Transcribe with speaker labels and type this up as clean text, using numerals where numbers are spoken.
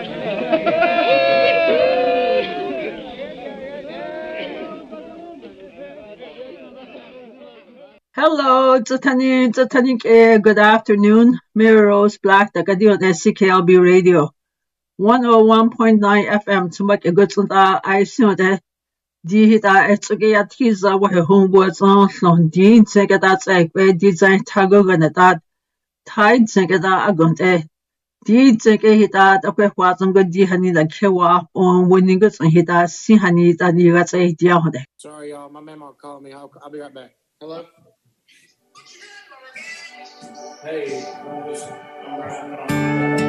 Speaker 1: Hello, good afternoon. Mary Rose Black, the Guardian at CKLB Radio. 101.9 FM, Tumak Egutsunda, I see that Dihita Etsugia Tiza, what her homewords on London, Segada Zegbe, Design Tagoganat, Tide Segada Agonte, Di Zegehita, the Pepwazam good Dihani, the Kewa, on Winningus and Hita, Sihani, that Nigas a Diahode.
Speaker 2: Sorry, y'all. My memo called me. I'll be right back. Hello? Hey,